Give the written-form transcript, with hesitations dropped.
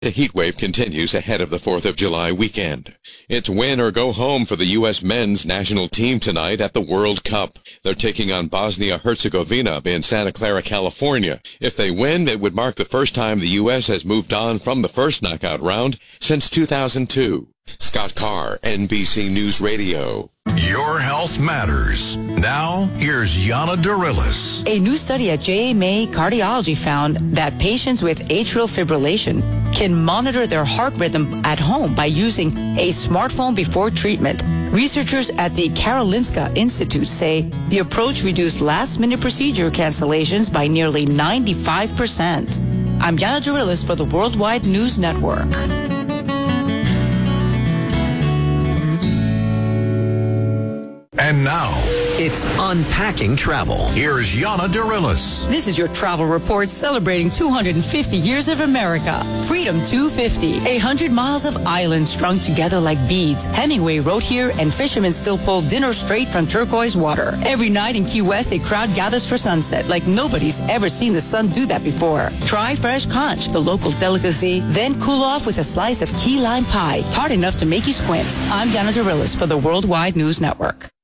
The heat wave continues ahead of the 4th of July weekend. It's win or go home for the U.S. men's national team tonight at the World Cup. They're taking on Bosnia-Herzegovina in Santa Clara, California. If they win, it would mark the first time the U.S. has moved on from the first knockout round since 2002. Scott Carr, NBC News Radio. Your health matters. Now, here's Yana Darilis. A new study at JMA Cardiology found that patients with atrial fibrillation can monitor their heart rhythm at home by using a smartphone before treatment. Researchers at the Karolinska Institute say the approach reduced last-minute procedure cancellations by nearly 95%. I'm Yana Darilis for the Worldwide News Network. And now, it's Unpacking Travel. Here's Yana Darilis. This is your travel report celebrating 250 years of America. Freedom 250, 100 miles of islands strung together like beads. Hemingway wrote here, and fishermen still pull dinner straight from turquoise water. Every night in Key West, a crowd gathers for sunset like nobody's ever seen the sun do that before. Try fresh conch, the local delicacy, then cool off with a slice of key lime pie, tart enough to make you squint. I'm Yana Darilis for the Worldwide News Network.